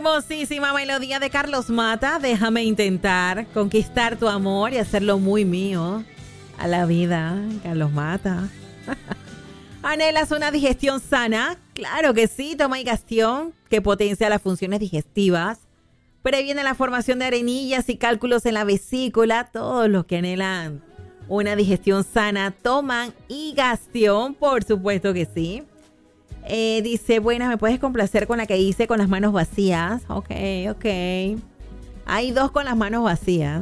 hermosísima melodía de Carlos Mata. Déjame intentar conquistar tu amor y hacerlo muy mío. A la vida, Carlos Mata. ¿Anhelas una digestión sana? Claro que sí. Toma Higastión, que potencia las funciones digestivas. Previene la formación de arenillas y cálculos en la vesícula. Todos los que anhelan una digestión sana toman Higastión, por supuesto que sí. Dice, buenas, ¿me puedes complacer con la que hice con las manos vacías? Ok. Hay dos con las manos vacías.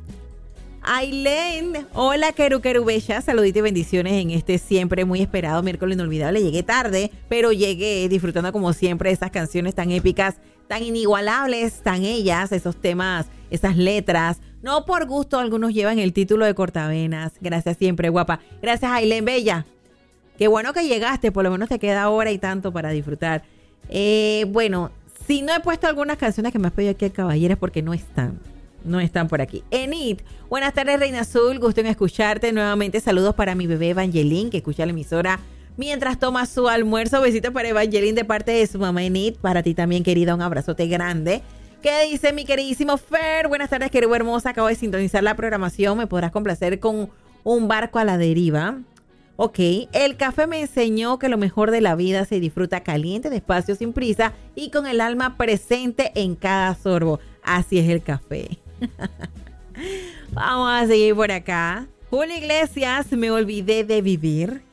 Ailén, hola Querubella, saludito y bendiciones en este siempre muy esperado miércoles inolvidable. Llegué tarde, pero llegué disfrutando como siempre de esas canciones tan épicas, tan inigualables, tan ellas, esos temas, esas letras. No por gusto algunos llevan el título de cortavenas. Gracias siempre, guapa. Gracias, Ailén Bella. Qué bueno que llegaste, por lo menos te queda hora y tanto para disfrutar. Bueno, si no he puesto algunas canciones que me has pedido aquí el caballero es porque no están por aquí. Enid, buenas tardes Reina Azul, gusto en escucharte nuevamente. Saludos para mi bebé Evangeline, que escucha la emisora mientras toma su almuerzo. Besitos para Evangeline de parte de su mamá Enid. Para ti también, querida, un abrazote grande. ¿Qué dice mi queridísimo Fer? Buenas tardes, querido hermosa, acabo de sintonizar la programación. ¿Me podrás complacer con un barco a la deriva? Ok, el café me enseñó que lo mejor de la vida se disfruta caliente, despacio, sin prisa y con el alma presente en cada sorbo. Así es el café. Vamos a seguir por acá. Julio Iglesias, me olvidé de vivir.